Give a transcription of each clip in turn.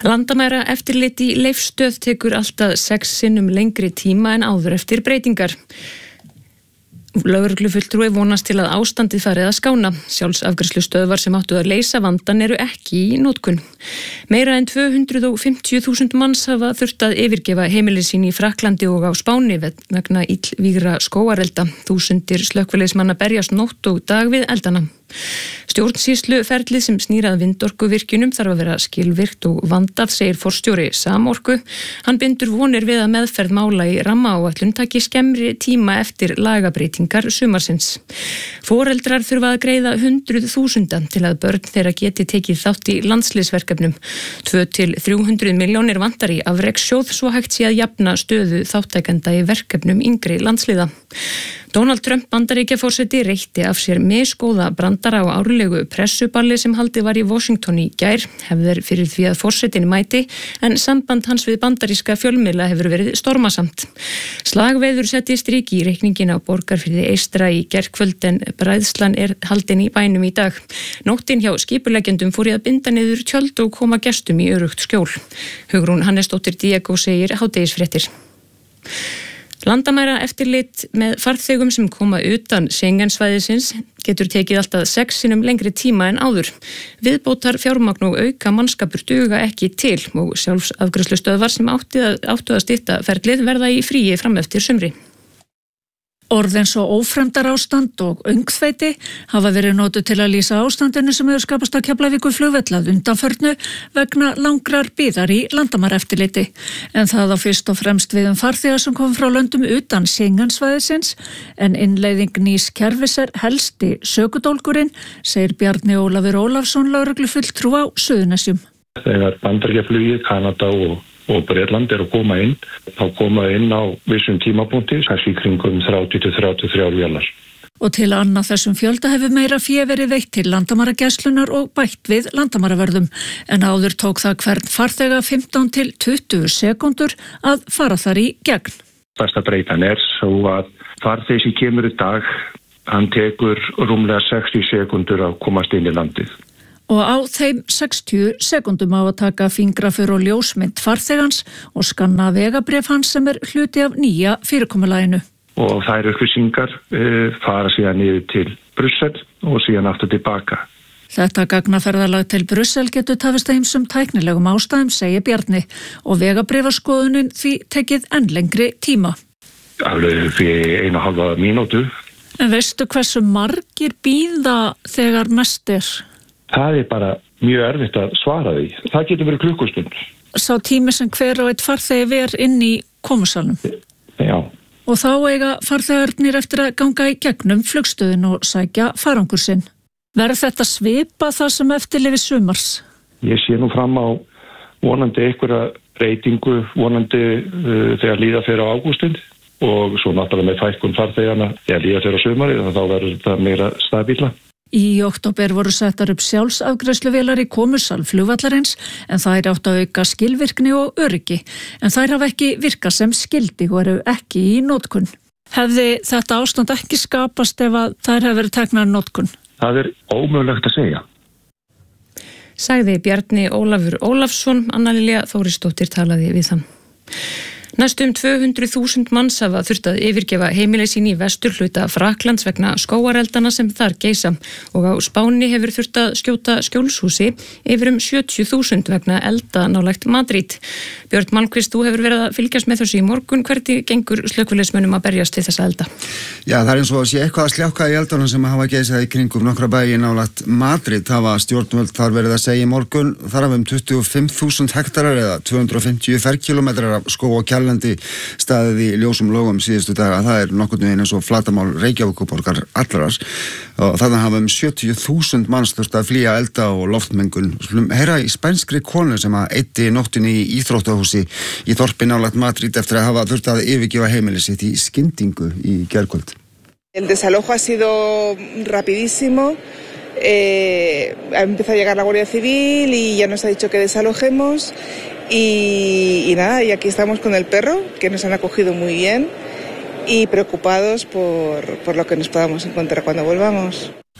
Landamæra eftirlit í Leifsstöð tekur alltaf 6 sinnum lengri tíma en áður eftir breytingar. Lögreglufulltrúi vonast til að ástandið farið að skána. Sjálfsafgreiðslustöðvar sem áttu að leysa vandann eru ekki í notkun. Meira en 250.000 manns hafa þurft að yfirgefa heimili sín í Frakklandi og á Spáni vegna illvígra skógarelda. Þúsundir slökkviliðsmanna berjast nótt og dag við eldana. Stjórnsýsluferlið sem snýr að vindorkuvirkjunum þarf að vera skilvirkt og vandað, segir forstjóri Samorku. Hann bindur vonir við að meðferð mála í rammaáætlun taki skemmri tíma eftir lagabreytingar sumarsins. Foreldrar þurfa að greiða 100.000 til að börn þeirra geti tekið þátt í landsliðsverkefnum. 2-300 milljónir vantar í afrekssjóð svo hægt sé að jafna stöðu þátttakenda í verkefnum yngri landsliða. Donald Trump Bandaríkjaforseti reytti af sér misgóða brandara á árlegu pressuballi sem haldið var í Washington í gær. Hefðir fyrir því að forsetin mæti, en samband hans við bandaríska fjölmiðla hefur verið stormasamt. Slagveður setti strik í reikningin á Borgarfirði eystra í gærkvöld, en bræðslan haldin í bænum í dag. Nóttin hjá skipuleggjendum fór í að binda niður tjöld og koma gestum í öruggt skjól. Hugrún Hannesdóttir Diego segir hádegisfréttir. Landamæra eftirlit með farþegum sem koma utan Schengen-svæðisins getur tekið alltaf 6 sinnum lengri tíma en áður. Viðbótar fjármagn og auka mannskapur duga ekki til og sjálfsafgreiðslustöðvar sem áttu að stytta ferlið verða í fríi fram eftir sumri. Orð eins og ófremdarástand og öngþveiti hafa verið notuð til að lýsa ástandinu sem hefur skapast á Keflavíkurflugvelli að undanförnu vegna langrar bíðar í landamæraeftirliti. En það á fyrst og fremst við farþega sem kom frá löndum utan Schengen-svæðisins, en innleiðing nýs kerfis helsti sökudólgurinn, segir Bjarni Ólafur Ólafsson, lögreglufulltrúi á Suðurnesjum. Þegar Bandaríkjaflugið, Kanada og Bretland að koma inn, þá koma inn á vissum tímapunkti, kannski kringum 30-33 vélar. Og til að annað þessum fjölda hefur meira fé verið veitt til landamæragæslunar og bætt við landamæravörðum, en áður tók það hvern farþega 15-20 sekúndur að fara þar í gegn. Besta breytan svo að farþegi sem kemur í dag, hann tekur rúmlega 60 sekúndur að komast inn í landið. Og á þeim 60 sekúndum á að taka fingraför og ljósmynd farþegans og skanna vegabréf hans sem hluti af nýja fyrirkomulaginu. Og þær upplýsingar fara síðan niður til Brussel og síðan aftur tilbaka. Þetta gagnaferðalag til Brussel getur tafist að ýmsum tæknilegum ástæðum, segir Bjarni, og vegabréfaskoðunin því tekið enn lengri tíma. Alveg fyrir 1,5 mínútu. En veistu hversu margir bíða þegar mest Það bara mjög erfitt að svara því. Það getur verið klukkustund. Sá tími sem hver og eitt farþegi ver inn í komusalnum. Já. Og þá eiga farþegarnir eftir að ganga í gegnum flugstöðin og sækja farangur sinn. Verður þetta svipa það sem eftirlifi sumars? Ég sé nú fram á vonandi einhverja breytingu, vonandi þegar líða fyrir á ágústinn og svo náttúrulega með fækkun farþegana þegar líða fyrir á sumari, þá verður þetta meira stabíla. Í október voru settar upp sjálfsafgreiðsluvélar í komusal flugvallarins, en þær áttu að auka skilvirkni og öryggi, en þær hafa ekki virkað sem skildi og eru ekki í notkun. Hefði þetta ástand ekki skapast ef að þær hefur verið teknar í notkun? Það ómögulegt að segja. Sagði Bjarni Ólafur Ólafsson. Anna Lilja Þórisdóttir talaði við hann. Næstum 200.000 manns hafa þurft að yfirgefa heimili sín í vesturhluta Frakklands vegna skógareldana sem þar geisa og á Spáni hefur þurft að skjóta skjólshúsi yfir 70.000 vegna elda nálægt Madrid. Björn Malmquist, þú hefur verið að fylgjast með þessu í morgun. Hvernig gengur slökkviliðsmönnum að berjast við þessa elda? Já, það eins og að sé eitthvað að sljákka í eldunum sem hafa geisað í kringum nokkra bæi nálægt Madrid. Það var stjórnvöld þar verið að segja í morgun. Þar af 25.000 hektarar eða 250 ferkilometrar af skóg og kjallandi staðið í ljósum logum síðustu daga. Það nokkurnu einn eins og flatamál Reykjavíkurborgar allarar. Og þannig hafa 70.000 manns þurft að flýja elda og loftmengun. Heyra í spænskri konu sem að eyddi nóttinni í íþróttahúsi í þorpi nálægt Madrid eftir að hafa þurft að yfirgefa heimili sitt í skyndingu í gærkvöld. El desalojo ha sido rapidísimo. Ha empezado a llegar la Guardia Civil y ya nos ha dicho que desalojemos y nada, y aquí estamos con el perro, que nos han acogido muy bien y preocupados por lo que nos podamos encontrar cuando volvamos.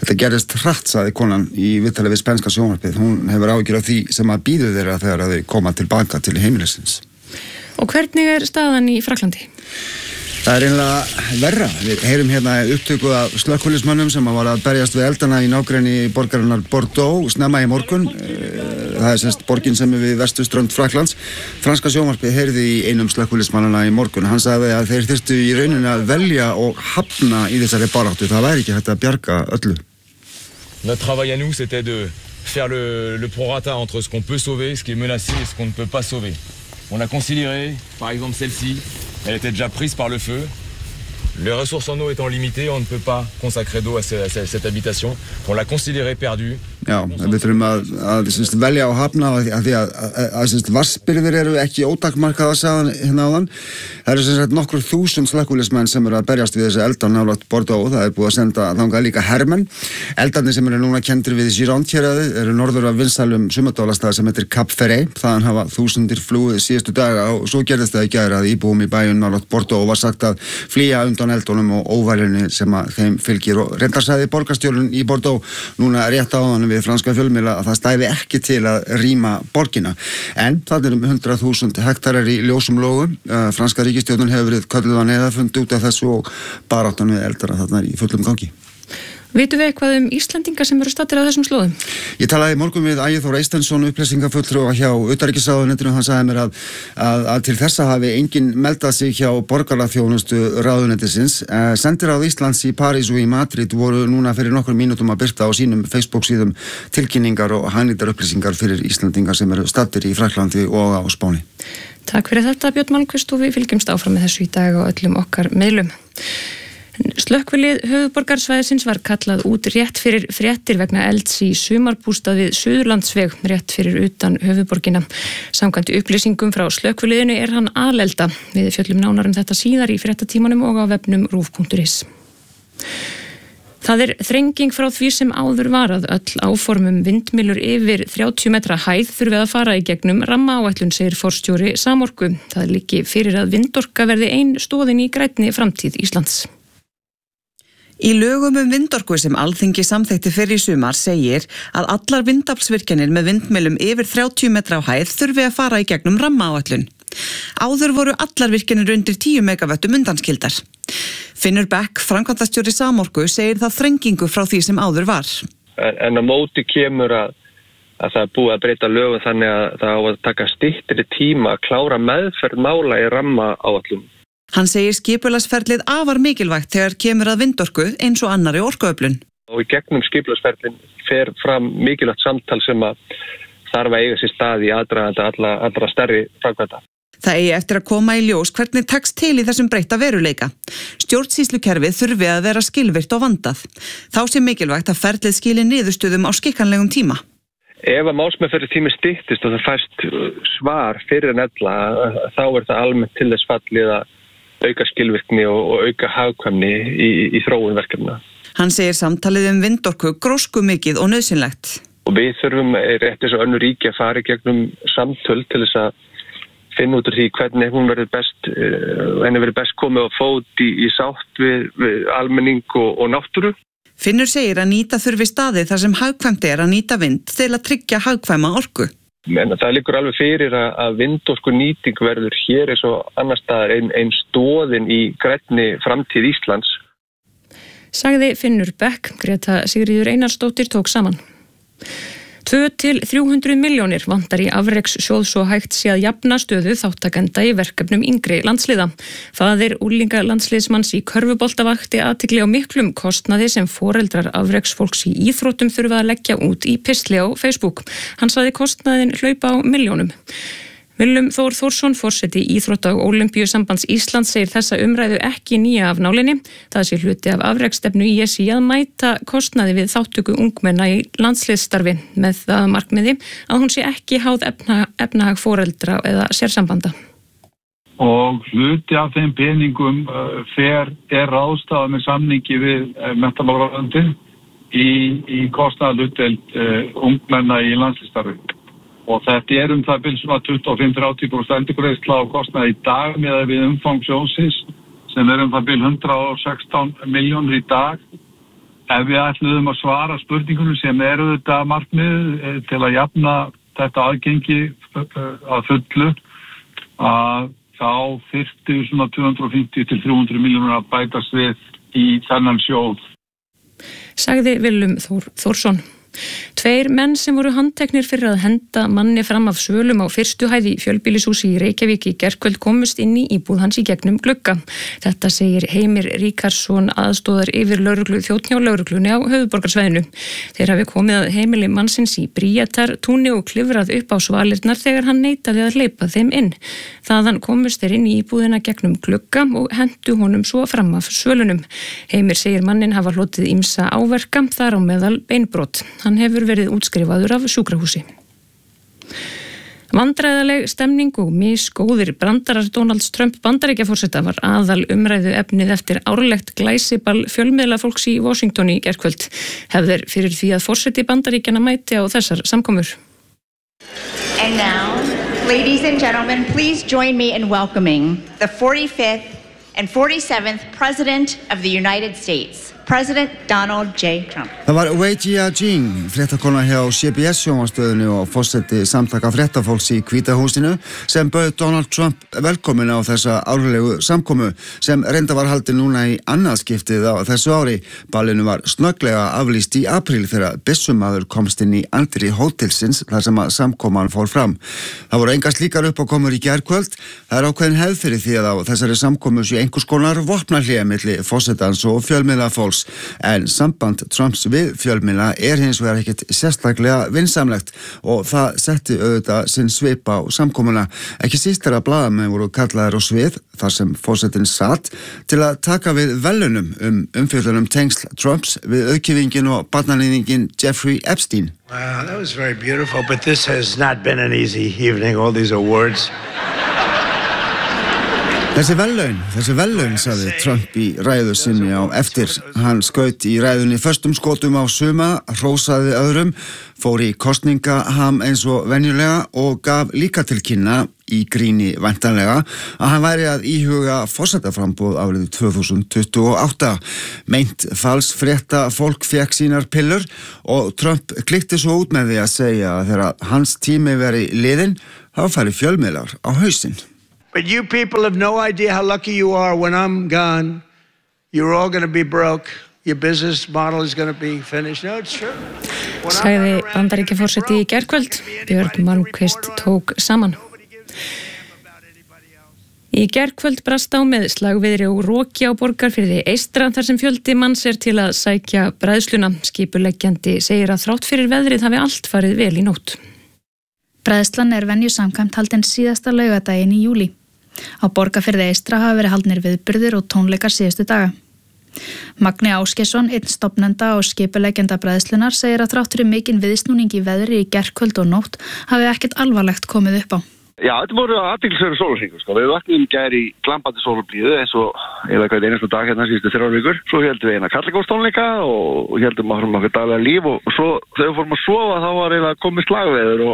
Þetta gerist hratt, sagði konan í viðtali við spænska sjónvarpið. Hún hefur áhyggjur af því sem að bíður þeirra þegar þau koma tilbaka til heimilisins. Og hvernig staðan í Frakklandi? Það einlega verra. Við heyrum hérna upptöku af slökkviliðsmönnum sem var að berjast við eldana í nágrenni borgarinnar Bordeaux snemma í morgun. Það semst borgin sem við vesturströnd Frakklands. Franska sjónvarpið heyrði í einum slökkviliðsmannana í morgun. Hann sagði að þeir þyrftu í rauninni að velja og hafna í þessari baráttu. Það væri ekki hægt að bjarga öllu. Notre travail à nous, c'était de faire le prorata entre ce qu'on peut sauver, ce qui est menacé et ce qu'on ne peut pas sauver. On a considéré, par exemple celle-ci, elle était déjà prise par le feu. Les ressources en eau étant limitées, on ne peut pas consacrer d'eau à cette habitation. On l'a considérée perdue. Já, við þurfum að velja og hafna að því að vassbirgðir eru ekki ótakmarkaða sagðan hérna áðan. Það eru sem sagt nokkur þúsund slökkviliðsmenn sem eru að berjast við þessi eldan nálægt Bordeaux. Það er búið að senda þangað líka hermenn. Eldarnir sem eru núna kenndir við Gironde-héraði eru norður af vinsælum sumardólastað sem heitir Cap Ferret. Þaðan hafa þúsundir flúið síðustu daga og svo gerðist það í gær að íbúum í bæjun nálægt Bordeaux var sagt að flýja undan eldunum og óværinni sem að þeim fylgir. Og reyndar sagði borgarstjórinn í Bordeaux núna rétt áðan við franska fjölmiðla að það stæði ekki til að rýma borgina. En það er 100.000 hektarar í ljósum lógum. Franska ríkisstjórnin hefur verið kölluð á neyðarfund út af þessu og baráttan við eldara þarna í fullum gangi. Vitum við eitthvað Íslendinga sem eru staddir á þessum slóðum? Ég talaði í morgun við Ægir Þór Eysteinsson, upplýsingafulltrúa hjá utanríkisráðuneytinu. Hann sagði mér að til þessa hafi enginn meldað sig hjá borgaraþjónustu ráðuneytisins. Sendiráð Íslands í París og í Madrid voru núna fyrir nokkur mínútum að birta á sínum Facebook-síðum tilkynningar og hagnýtar upplýsingar fyrir Íslendingar sem eru staddir í Frakklandi og á Spáni. Takk fyrir þetta, Björn Malmquist, og við fylgjumst áfram með þessu í dag og öllum okkar miðlum. Slökkvilið höfuðborgarsvæðisins var kallað út rétt fyrir fréttir vegna elds í sumarbústað við Suðurlandsveg rétt fyrir utan höfuðborgina. Samkvæmt upplýsingum frá slökkviliðinu er hann alelda. Við fjöllum nánar þetta síðar í fréttatímanum og á vefnum ruf.is. Það er þrenging frá því sem áður var að öll áformum vindmyllur yfir 30 metra hæð þurfi að fara í gegnum rammaáætlun, segir forstjóri Samorku. Það liggi fyrir að vindorka verði ein stoðin í grænni framtíð Íslands. Í lögum vindorku sem Alþingi samþykkti fyrir í sumar segir að allar vindaflsvirkjanir með vindmyllum yfir 30 metra á hæð þurfi að fara í gegnum rammaáætlun. Áður voru allar virkjanir undir 10 megavöttum undanskildar. Finnur Beck, framkvæmdastjóri Samorku, segir það þrengingu frá því sem áður var. En á móti kemur að það er búið að breyta lögum þannig að það á að taka styttri tíma að klára meðferð mála í rammaáætlun. Hann segir skipulagsferlið afar mikilvægt þegar kemur að vindorku eins og annari orkuöflun. Og í gegnum skipulagsferlin fer fram mikilvægt samtal sem að þarf að eiga sér stað í aðdraganda allra stærri framkvæmda. Það eigi eftir að koma í ljós hvernig tekst til í þessum breytta veruleika. Stjórnsýslukerfið þurfi að vera skilvirkt og vandað. Þá sé mikilvægt að ferlið skili niðurstöðum á skikkanlegum tíma. Ef að málsmeðferðartími styttist og það fæst svar fyrir en ella, þá er það almennt til þess fallið að auka skilvirkni og auka hagkvæmni í þróun verkefna. Hann segir samtalið vindorku grósku mikið og nauðsynlegt. Og við þurfum rétt eins og önnur ríki að fara í gegnum samtöl til þess að finna út úr því hvernig hún verður best komið á fót í sátt við almenning og náttúru. Finnur segir að nýta þurfi staði þar sem hagkvæmt er að nýta vind til að tryggja hagkvæma orku. En það liggur alveg fyrir að vindorku nýting verður hér eins og annar staðar ein stoðin í grænni framtíð Íslands. Sagði Finnur Beck. Greta Sigríður Einarsdóttir tók saman. 200–300 milljónir vantar í afrekssjóð svo hægt sé að jafna stöðu þáttakenda í verkefnum yngri landsliða. Faðir unglingalandsliðsmanns í körfubolta vakti athygli á miklum kostnaði sem foreldrar afrekksfólks í íþróttum þurfa að leggja út í pistli á Facebook. Hann sagði kostnaðin hlaupa á milljónum. Willum Þór Þórsson, forseti Íþrótta- og Ólympíusambands Íslands, segir þessa umræðu ekki nýja af nálinni. Það sé hluti af afreksstefnu ISÍ að mæta kostnaði við þáttöku ungmenna í landsliðsstarfi með það markmiði að hún sé ekki háð efnahag foreldra eða sérsambanda. Og hluti af þeim peningum er ráðstafað með samningi við menntamálaráðuneytið í kostnaðarhlutdeild ungmenna í landsliðsstarfi. Og þetta það byrjum svona 25–30% endurgreiðsla á kostnaði í dag með umfang sjóðsins sem það byrjum 116 milljónir í dag ef við ætluðum að svara spurningunum sem eru þetta markmið til að jafna þetta aðgengi að fullu, að þá þyrfti svona 250 til 300 milljónir að bætast við í þennan sjóð. Sagði Willum Þórsson. 2 menn sem voru handteknir fyrir að henda manni fram af svölum á fyrstu hæð í fjölbýlishúsi í Reykjavík í gærkvöld komust inn í íbúð hans í gegnum glugga. Þetta segir Heimir Ríkarsson, aðstóðar yfir þjónn hjá lögreglunni á höfuðborgarsvæðinu. Þeir hafi komið að heimili mannsins í Bríatartúni og klifrað upp á svalirnar þegar hann neitaði að hleypa þeim inn. Þaðan komust þeir inn í íbúðina gegnum glugga og hentu honum svo fram af svölunum. Heimir segir mannin hafa hlotið ýmsa áverka, þar á meðal beinbrot. Hann hefur verið útskrifaður af sjúkrahúsi. Vandræðaleg stemning og misgóðir brandarar Donalds Trump Bandaríkjaforseta var aðal umræðu efnið eftir árlegt glæsiball fjölmiðlafólks í Washington í gærkvöld. Hefðir fyrir því að forseti Bandaríkjanna mæti á þessar samkomur. And now, ladies and gentlemen, please join me in welcoming the 45th and 47th President of the United States. President Donald J. Trump. Það var Wei Jia-jing, fréttakona hjá CBS sjónvarpsstöðinni og forseti samtaka fréttafólks í Hvíta húsinu sem bauð Donald Trump velkomin á þessa árlegu samkomu sem reynda var haldið núna í annað skiptið á þessu ári. Ballinu var snögglega aflýst í apríl þegar byssumaður komst inn í anddyri hótelsins þar sem að samkoman fór fram. Það voru engar slíkar uppákomur í gærkvöld. Það er ákveðin hefð fyrir því að á þessari samkomu sé einhvers konar vopnahlé milli forsetans og fjölmiðlafólks. En samband Trumps við fjölmiðla hins vegar ekkert sérstaklega vinsamlegt og það setti auðvitað sinn svip á samkomuna. Ekki síst að blaðamenn voru kallaðir á svið þar sem forsetinn satt til að taka við velunum umfjöllunum tengsl Trumps við auðkýfingin og barnaníðingin Jeffrey Epstein. Wow, that was very beautiful, but this has not been an easy evening, all these awards. Þessi vellaun, sagði Trump í ræðu sinni á eftir. Hann skaut í ræðunni föstum skotum á suma, hrósaði öðrum, fór í kosningaham eins og venjulega og gaf líka til kynna í gríni væntanlega að hann væri að íhuga forsetaframboð árið 2028. Meint falsfrétta fólk fékk sínar pillur og Trump klikti svo út með því að segja að þegar hans tími veri liðinn, þá færi fjölmiðlar á hausinn. But you people have no idea how lucky you are when I'm gone. You're all going to be broke. Your business model is going to be finished. No, it's true. Sagði Bandaríkjaforseti í gærkvöld. Björn Malmquist tók saman. Í gærkvöld brast á með slagviðri og roki á Borgarfirði eystra þar sem fjöldi manns til að sækja bræðsluna. Skipuleggjandi segir að þrátt fyrir veðrið hafi allt farið vel í nótt. Bræðslan venju samkvæmt haldin síðasta laugardaginn í júlí. Á Borgarfirði eystra hafa verið haldnir viðburðir og tónleikar síðustu daga. Magni Ásgeirsson, einn stofnenda og skipuleggjanda bræðslunar, segir að þrátt fyrir mikinn viðsnúning í veðri í gærkvöld og nótt hafi ekkert alvarlegt komið upp á. Já, þetta voru athyglisverður sólarhringur, sko. Við vaknum gær í glampandi sólarblíðu eins og hvern einasta dag hérna síðustu 3 vikur. Svo heldum við eina karlakórstónleika og heldum áfram okkar daglega líf og svo þegar við fórum að sofa þá var eiginlega komið slagveður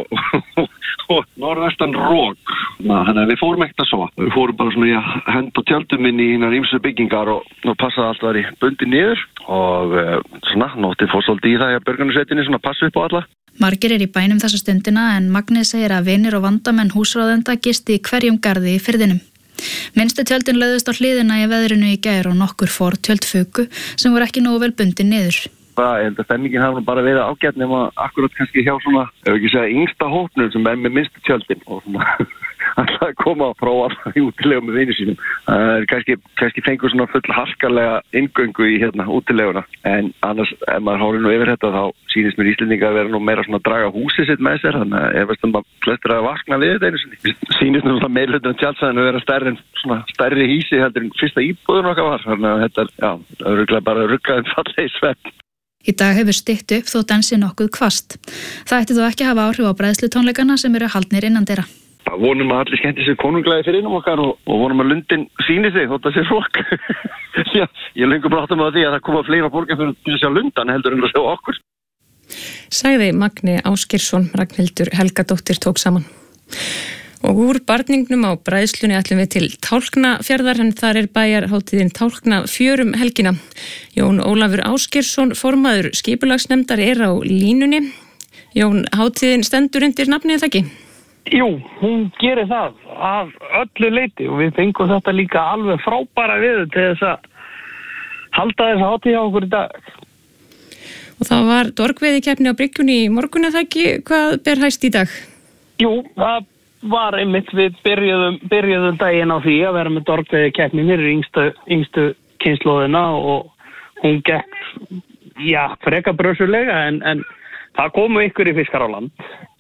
og norðvestan rok. Þannig að við fórum ekkert að sofa. Við fórum bara svona í að henda tjöldum inn í hinar ýmsu byggingar og passaði allt var í bundi niður og svona nóttið fór svolítið í það að björgunarsveitinni svona passa upp á alla. Margir í bænum þessa stundina en Magni segir að vinir og vandamenn húsráðenda gisti í hverjum garði í firðinum. Minnstu tjöldin lögðust á hliðina í veðrinu í gær og nokkur fór tjöld fuku sem voru ekki nógu vel bundin niður. Ég held að stemmingin hafa bara verið ágætt nema akkurat kannski hjá svona, ef ekki segja yngsta hópnum sem með minnstu tjöldin og svona alltaf að koma að prófa í útilegum með vinir sínum. Það er kannski fengur svona full harkalega inngöngu í útileguna en annars ef maður horfir nú yfir þetta þá sýnist mér Íslendinga að vera nú meira svona að draga húsið sitt með sér þannig að ef maður flestir að vakna við þetta einu sinni. Sýnist nú svona meirhlutin að tjaldsvæðinu vera stærri hísi heldur en fyrsta íbúðun okkar var þannig að þetta er örugglega bara ruggaðin fallegi svefn. Í dag hefur stytt upp þótt enn sé nokkuð hvasst. Það ætti þó ekki að hafa áhrif á bræðslutónleikana sem eru haldnir innandyra. Vonum að allir skemmti sér konunglega fyrir innum okkar og vonum að lundin sýni sig þótt að sér rok. Já, ég lengur brátum að því að það koma fleira borgar fyrir að sjá lundan heldur en að sjá okkur. Sagði Magni Ásgeirsson, Ragnhildur Helgadóttir tók saman. Og úr barningnum á bræðslunni ætlum við til Tálknafjarðar, en þar bæjarhátíðin Tálknafjörum helgina. Jón Ólafur Ásgeirsson, formaður skipulagsnefndar, á línunni. Jón, hátíðin stendur undir nafnið, ekki? Jú, hún gerir það af öllu leyti og við fengum þetta líka alveg frábæra við til þess að halda þess hátíð hjá okkur í dag. Og það var dorgveiðikeppni á bryggjunni í morgun, eða ekki? Hvað ber hæst í dag? Jú, það var einmitt, við byrjuðum daginn á því að vera með dorgveiðikeppni fyrir yngstu kynslóðina og hún gekk, freka brösulega en það komu ykkur í fiskar á land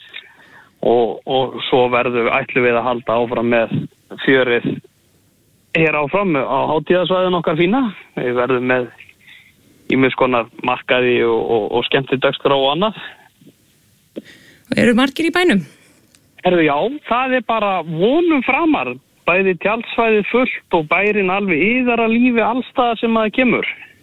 og svo ætlum við að halda áfram með fjörið hér áfram á hátíðasvæðin okkar fína. Við verðum með ýmis konar markaði og skemmtidagskrá og annað. Eru margir í bænum? Já, það bara vonum framar. Bæði tjaldsvæðið fullt og bærin alveg yðar að lífi allstaðar sem það kemur.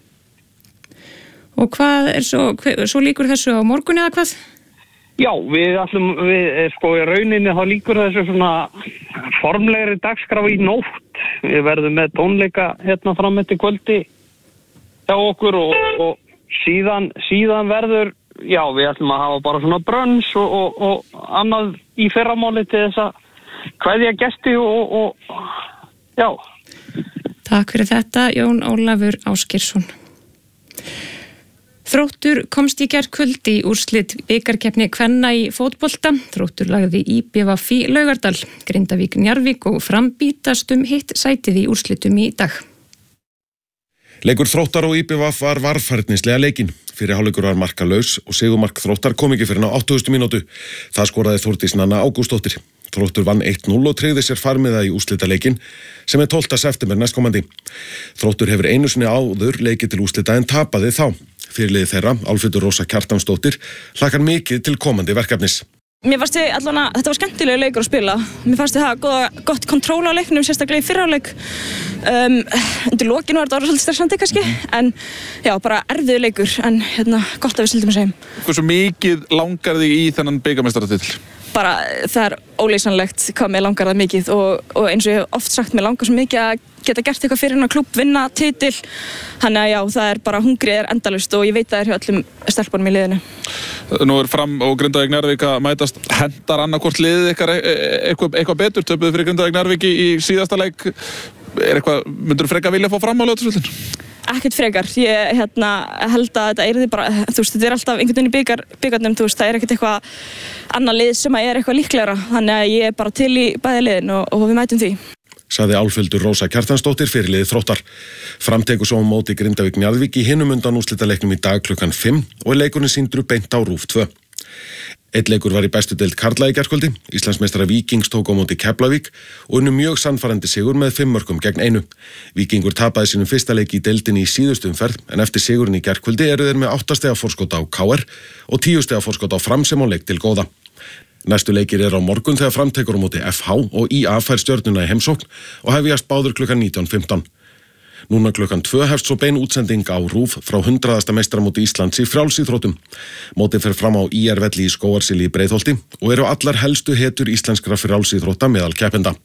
Og hvað svo líkur þessu á morgun eða hvað? Já, við í rauninni þá líkur þessu svona formlegri dagskrá í nótt. Við verðum með tónleika hérna fram eftir kvöldi hjá okkur og síðan verður, við ætlum að hafa bara svona brönns og annað í fyrramáli til þess að kveðja gesti og. Takk fyrir þetta, Jón Ólafur Ásgeirsson. Þróttur komst í gærkvöld í úrslit bikarkeppni kvenna í fótbolta. Þróttur lagði IBVF í Laugardal. Grindavík, Njarðvík og Fram bítast hitt sætið í úrslitum í dag. Leikur Þróttar og IBVF var varfærnislega leikinn. Fyrri hálfleikur var markalaus og sigurmark Þróttar kom ekki fyrir á 80. mínútu. Það skoraði Þórdís Nanna Ágústsdóttir. Þróttur vann 1-0 og tryggði sér farmiða í úrslitaleikin sem 12. september næstkomandi. Þróttur hefur einu sinni áður leikið til úrslita en tapaði þá. Fyrirliði þeirra, Álfhildur Rósa Kjartansdóttir, hlakkar mikið til komandi verkefnis. Mér fannst þetta var skemmtilegur leikur að spila. Mér fannst það gott kontról á leiknum, sérstaklega í fyrra leik. Undir lokinu var þetta svolítið stressandi kannski, en bara erfiður leikur, en gott að við sildum að segja. Hversu mikið langar þig í þennan bikarmeistaratitil? Það ólýsanlegt hvað mér langar það mikið og eins og ég hef oft sagt, mér langar svo mikið að geta gert eitthvað fyrir hennar klúbb, vinna titil. Þannig að það hungrið endalaust og ég veit að það hjá öllum stelpunum í liðinu. Nú Fram og Grindavík Njarðvík að mætast. Hentar annarkvort liðið eitthvað betur? Töpuðu fyrir Grindavík Njarðvík í síðasta leik. Myndirðu frekar vilja fá Fram á Laugardalsvellinum? Ekkert frekar. Ég held að þetta bara, þetta alltaf einhvern veginn í bikarnum, það ekkert eitthvað annað lið sem eitthvað líklegra. Þannig að ég bara til í bæði liðin og við mætum því. Sagði Álfhildur Rósa Kjartansdóttir, fyrirliði Þróttar. Fram tekur svo móti Grindavík Njarðvík í hinum undan úrslitaleiknum í dag klukkan 5 og leikurinn sýndur beint á RÚV 2. Einn leikur var í bestu deild karla í gærkvöldi. Íslandsmeistara Víkings tók á móti Keflavík og unnu mjög sannfærandi sigur með 5 mörkum gegn 1. Víkingur tapaði sínum fyrsta leik í deildinni í síðustu umferð, en eftir sigurinn í gærkvöldi eru þeir með 8 stiga forskot á KR og 10 stiga forskot á Fram sem á leik til góða. Næstu leikir á morgun þegar Fram tekur á móti FH og IA fær Stjörnuna í heimsókn og hefjast báður klukkan 19:15. Núna klukkan 2 hefst svo bein útsending á RÚV frá 100. meistaramóti Íslands í frjálsíþróttum. Mótið fer fram á IR-velli í Skógarsíli í Breiðholti og eru allar helstu hetjur íslenskra frjálsíþrótta meðal keppenda.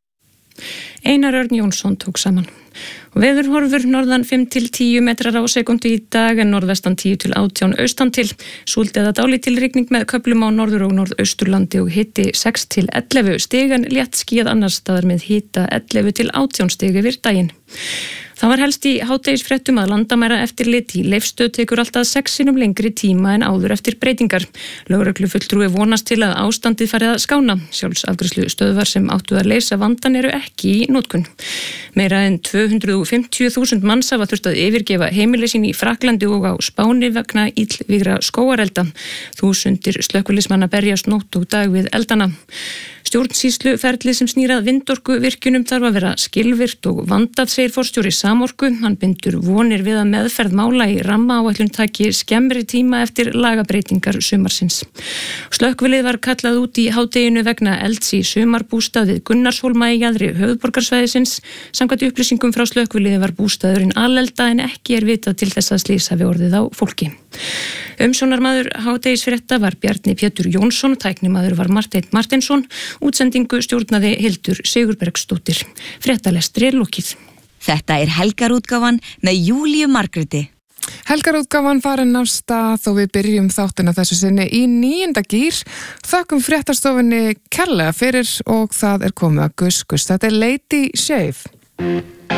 Einar Örn Jónsson tók saman. Og veðurhorfur norðan 5-10 metrar á sekundu í dag en norðvestan 10-18 austan til. Súld eða dálítil rigning með köflum á norður- og norðausturlandi og hiti 6-11 stig en létt skýjað annars staðar með hita 11-18 stig yfir daginn. Það var helst í hádegisfréttum að landamæra eftirlit í Leifsstöð tekur alltaf 6 sinnum lengri tíma en áður eftir breytingar. Lögreglufulltrúi vonast til að ástandið farið að skána. Sjálfsafgreiðslustöðvar sem áttu að leysa vandann eru ekki í notkun. Meira en 250.000 manns hafa þurft að yfirgefa heimili sín í Frakklandi og á Spáni vegna illvígra skógarelda. Þúsundir slökkviliðsmanna berjast nótt og dag við eldana. Stjórnsýsluferlið sem snýrað vindorkuvirkjunum þarf að vera skilvirkt og vandað, segir forstjóri Samorku. Hann bindur vonir við að meðferð mála í rammaáætlun taki skemmri tíma eftir lagabreytingar sumarsins. Slökkvilið var kallað út í hádeginu vegna elds í sumarbústað við Gunnarshólma í jaðri höfuðborgarsvæðisins. Samkvæmt upplýsingum frá slökkviliði var bústaðurinn alelda en ekki vitað til þess að slys hafi orðið á fólki. Umsjónarmaður hádegisfrétta var Bjarni Pétur Jónsson, tæknimaður var Marteinn Marteinsson, útsendingu stjórnaði Hildur Sigurbergsdóttir. Fréttalestri lokið. Þetta er helgarútgáfan með Júlíu Margréti. Helgarútgáfan farin af stað og við byrjum þáttina þessu sinni í 9. gír. Þökkum fréttastofunni kærlega fyrir og það er komið að Gus. Þetta er Lady Shave.